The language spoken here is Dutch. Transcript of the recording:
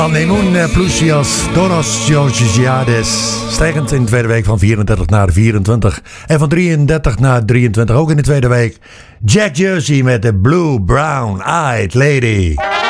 Nemoen Plusias Donos Georgiades. Stijgend in de tweede week van 34 naar 24. En van 33 naar 23 ook in de tweede week. Jack Jersey met de Blue Brown Eyed Lady.